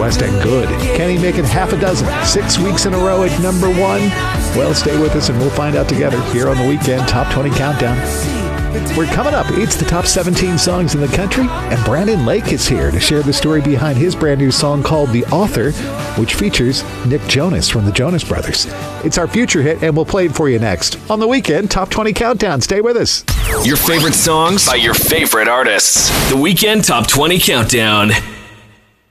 West and good. Can he make it half a dozen? 6 weeks in a row at number one? Well, stay with us and we'll find out together here on the Weekend Top 20 Countdown. We're coming up. It's the top 17 songs in the country, and Brandon Lake is here to share the story behind his brand new song called The Author, which features Nick Jonas from the Jonas Brothers. It's our future hit, and we'll play it for you next on the Weekend Top 20 Countdown. Stay with us. Your favorite songs by your favorite artists. The Weekend Top 20 Countdown.